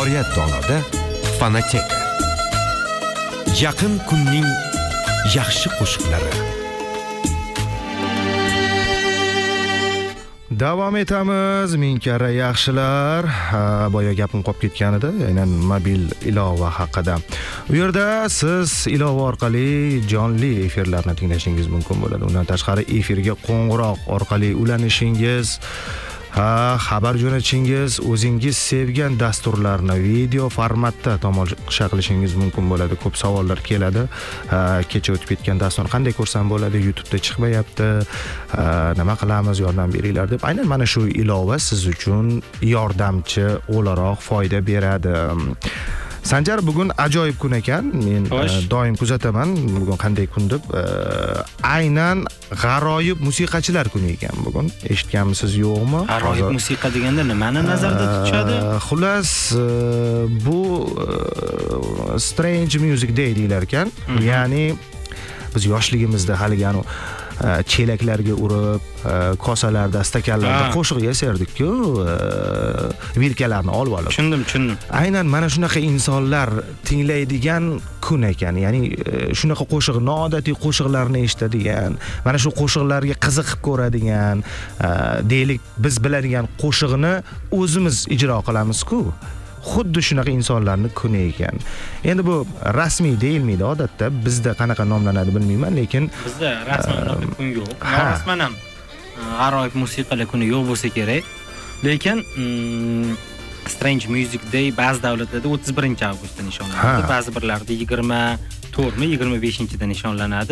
Viloyat donada Fonoteka. Yaqin kunning yaxshi qo'shiqlari. Davom etamiz. Ming karra yaxshilar. Boya gapim qolib ketgan edi, aynan mobil ilova haqida. U yerda siz ilova orqali jonli efirlarni tinglashingiz mumkin bo'ladi. Undan tashqari efirga qo'ng'iroq orqali ulanishingiz, xabar jo'natishingiz, o'zingiz sevgan dasturlarni video formatda tomosha qilishingiz mumkin bo'ladi. Ko'p savollar keladi. Kecha o'tib ketgan dastur qanday ko'rsam bo'ladi? YouTube'da chiqmayapti. Nima qilamiz? Yordam beringlar deb. Aynan mana shu ilova siz uchun yordamchi o'laroq foyda beradi. Sanjar, bugun ajoyib kun ekan. Men doim kuzataman bugun qanday kun deb. Aynan g'aroyib musiqachilar kuni ekan bugun. Eshitganmisiz yo'qmi? G'aroyib musiqa deganda nimani nazarda tutishadi? Xullas, bu Strange Music Day deyilar ekan. Ya'ni biz yoshligimizda haligani chelaklarga urib, kosalarda, stakanlarda qo'shiq yaserdik-ku, virkalarni olib olib. Tushundim. Aynan mana shunaqa insonlar tinglaydigan kun ekan. Ya'ni shunaqa qo'shiq, noodatiy qo'shiqlarni eshitadigan, mana shu qo'shiqlarga qiziqib ko'radigan, deylik biz biladigan qo'shiqni o'zimiz ijro qilamiz-ku. Xuddi shunaqa insonlarning kuni ekan. Endi bu rasmiy deyilmaydi odatda. Bizda qanaqa nomlanadi bilmayman, lekin bizda rasman kun yo'q. Rasman ham g'aroyib musiqalar kuni yo'q bo'lsa kerak. Lekin Strange Music Day ba'zi davlatlarda 31-avgustda nishonlanadi, ba'zi birlarda 25-da nishonlanadi.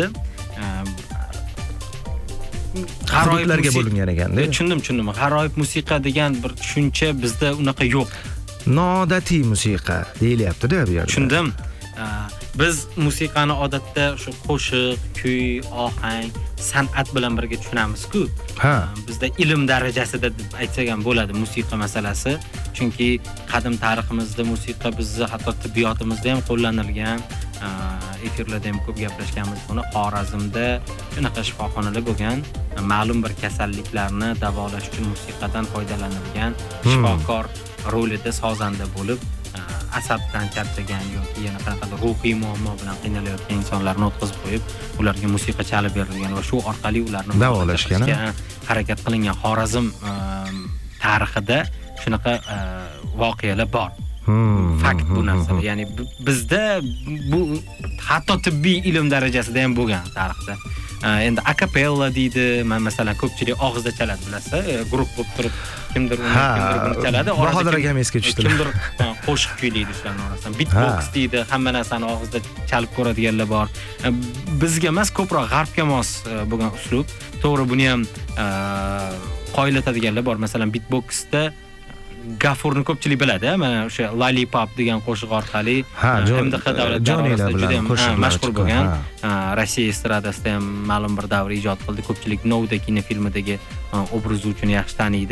G'aroyiblarga bo'lingan ekan-da. Tushundim. G'aroyib musiqa degan bir tushuncha bizda unaqa yo'q. Noodatiy musiqa deyilyapti-da bu yerda. Tushundim. Biz musiqani odatda shu qo'shiq, kuy, ohang, san'at bilan birga tushunamiz-ku. Bizda ilm darajasida deb aytsak ham bo'ladi musiqa masalasi. Chunki qadim tariximizda musiqa bizni hatto tibbiyotimizda ham qo'llanilgan. Efirlarda ham ko'p gaplashganmiz buni. Xorazmda shunaqa shifoxonalar bo'lgan. Ma'lum bir kasalliklarni davolash uchun musiqadan foydalanilgan shifokor rolida sozanda bo'lib, asabdan charchagan yoki yana qanaqadir ruhiy muammo bilan qiynalayotgan insonlarni o'tkazib qo'yib, ularga musiqa chalib berilgan va shu orqali ularni davolashga harakat qilingan. Xorazm tarixida shunaqa voqealar bor. Fakt bu narsa. Ya'ni bizda bu hatto tibbiy ilm darajasida ham bo'lgan tarixda. Endi akapella deydi. Men masalan ko'pchilik og'izda chaladi, bilasiz, guruh bo'lib turib kimdir uni chaladi. Bahodir akam esga tushdilar. Kimdir qo'shiq kuylaydi shularning orasidan. Beatbox deydi. Hamma narsani og'izda chalib ko'radiganlar bor. Bizga emas, ko'proq g'arbga mos bo'lgan uslub. To'g'ri, buni ham qoyillatadiganlar bor. Masalan, beatboxda Gafurni ko'pchilik biladi, mana o'sha Lollipop degan qo'shiq orqali MDH davlatlari juda ham mashhur bo'lgan. Rossiya estradasida ham ma'lum bir davr ijod qildi. Ko'pchilik Novda kinofilmidagi obrazi uchun yaxshi taniydi.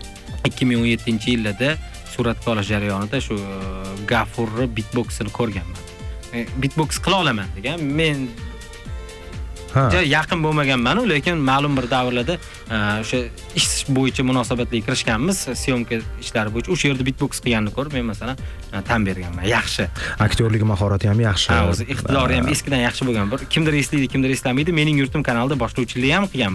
2017-yilda suratga olish jarayonida shu Gafurni beatboxini ko'rganman. Beatbox qila olaman degan. Men yaqin bo'lmaganman, lekin ma'lum bir davrlarda o'sha ish bo'yicha munosabatga kirishganmiz, syomka ishlari bo'yicha. O'sha yerda beatbox qilganini ko'rib, men masalan tan berganman. Yaxshi. Aktyorlik mahorati ham yaxshi. O'zi iqtidori ham eskidan yaxshi bo'lgan. Bir kimdir eslaydi, kimdir eslamaydi. Mening yurtim kanalida boshlovchilik ham qilgan.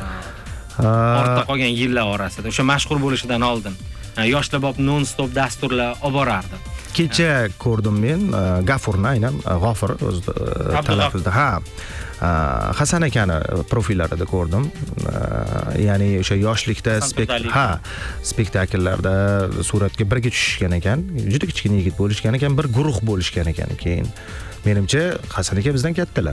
Ortda qolgan yillar orasida, o'sha mashhur bo'lishidan oldin yoshlar bob non-stop dasturlar olib borardi. Kecha ko'rdim men Gafurni, aynan G'ofir o'z talaffuzda. Hasan akani profillarida ko'rdim. Ya'ni o'sha yoshlikda spektakllarda suratga birga tushishgan ekan. Juda kichkina yigit bo'lishgan ekan, bir guruh bo'lishgan ekan. Keyin menimcha Hasan aka bizdan kattalar.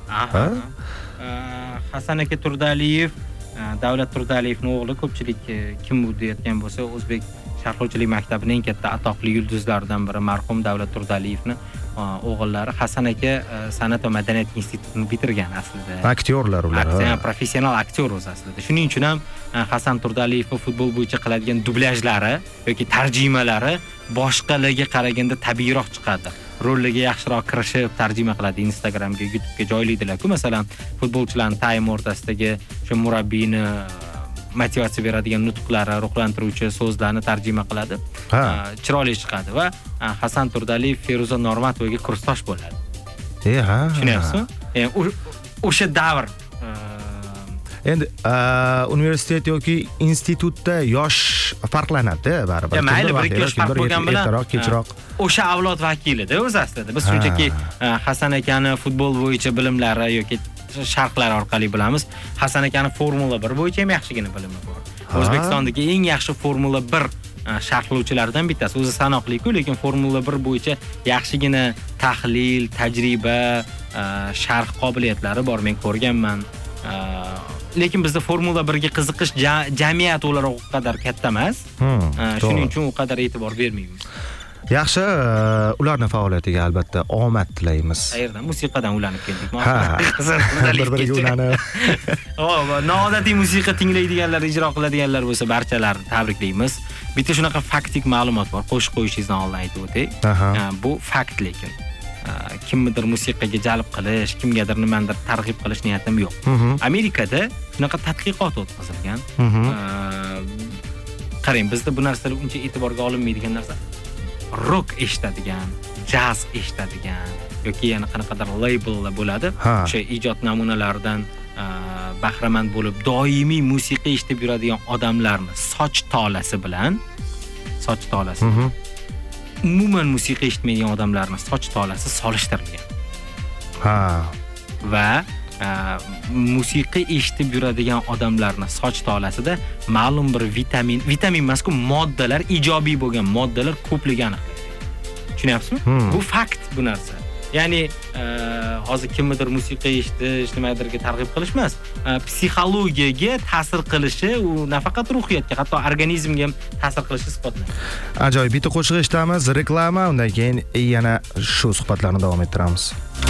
Hasan aka Turdaliyev, Davlat Turdaliyevning o'g'li. Ko'pchilik kim bu deyotgan bo'lsa, o'zbek sharhlovchilik maktabining eng katta atoqli yulduzlaridan biri marhum Davlat Turdaliyevning o'g'illari. Hasan aka san'at va madaniyat institutini bitirgan aslida. Aktyorlar ular. Professional aktyor o'zi aslida. Shuning uchun ham Hasan Turdaliyev futbol bo'yicha qiladigan dublyajlari yoki tarjimalari boshqalarga qaraganda tabiiyroq chiqadi. Rollarga yaxshiroq kirishib tarjima qiladi, Instagramga, YouTube'ga joylaydilar-ku. Masalan, futbolchilarning time o'rtasidagi shu murabbiyni motivatsiya beradigan nutqlari, ruhlantiruvchi so'zlarni tarjima qiladi. Chiroyli chiqadi va Hasan Turdaliyev, Feruza Normatovaga kursdosh bo'ladi. Ha. Tushunyapsizmi? O'sha davr endi universitet yoki institutda yosh farqlanadi baribir. Mayli, bir yosh farq bo'lgan bilan ertaroq, kechroq. O'sha avlod vakilida o'zi aslida. Biz shunchaki Hasan akani futbol bo'yicha bilimlari yoki sharhlari orqali bilamiz. Hasan akani Formula 1 bo'yicha ham yaxshigina bilimi bor. O'zbekistondagi eng yaxshi Formula 1 sharhlovchilardan bittasi. O'zi sanoqli-ku, lekin Formula 1 bo'yicha yaxshigina tahlil, tajriba, sharh qobiliyatlari bor. Men ko'rganman. Lekin bizda Formula 1 ga qiziqish jamiyat o'laroq u qadar katta emas. Shuning uchun u qadar e'tibor bermaymiz. Yaxshi, ularning faoliyatiga albatta omad tilaymiz. Qayerdan? Musiqadan ulanib keldik. Bir-biriga ulanib. Noodatiy musiqa tinglaydiganlar, ijro qiladiganlar bo'lsa, barchalarini tabriklaymiz. Bitta shunaqa faktik ma'lumot bor. Qo'shiq qo'yishingizdan oldin aytib o'tay. Bu fakt lekin. Kimnidir musiqaga jalb qilish, kimgadir nimadir targ'ib qilish niyatim yo'q. Amerikada shunaqa tadqiqot o'tkazilgan. Qarang, bizda bu narsalar uncha e'tiborga olinmaydigan narsa. Rock eshitadigan, jazz eshitadigan yoki yana qanaqadir labellar bo'ladi. O'sha ijod namunalaridan bahramand bo'lib, doimiy musiqa eshitib yuradigan odamlarni soch tolasi bilan umuman musiqa eshitmaydigan odamlarning soch tolasi solishtirilgan. Va musiqa eshitib yuradigan odamlarning soch tolasida ma'lum bir vitamin emas-ku, moddalar, ijobiy bo'lgan moddalar ko'pligi aniqlangan. Tushunyapsizmi? Bu fakt bu narsa. Ya'ni hozir kimnidir musiqa eshitish, nimadirga targ'ib qilish emas, psixologiyaga ta'sir qilishi, u nafaqat ruhiyatga, hatto organizmga ham ta'sir qilishi isbotlangan. Ajoyib, bitta qo'shiq eshitamiz, reklama, undan keyin yana shu suhbatlarni davom ettiramiz.